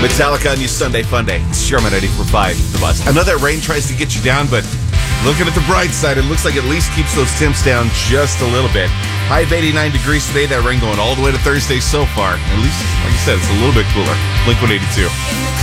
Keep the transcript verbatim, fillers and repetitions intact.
Metallica on your Sunday fun day. It's Sherman ninety-four point five, The Buzz. I know that rain tries to get you down, but looking at the bright side, it looks like it at least keeps those temps down just a little bit. High of eighty-nine degrees today. That rain going all the way to Thursday so far. At least, like I said, it's a little bit cooler. Blink one eighty-two.